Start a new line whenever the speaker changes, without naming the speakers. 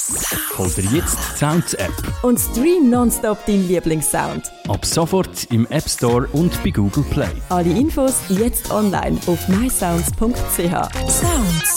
Hol dir jetzt die Sounds App.
Und stream nonstop deinen Lieblingssound.
Ab sofort im App Store und bei Google Play.
Alle Infos jetzt online auf mysounds.ch.
Sounds.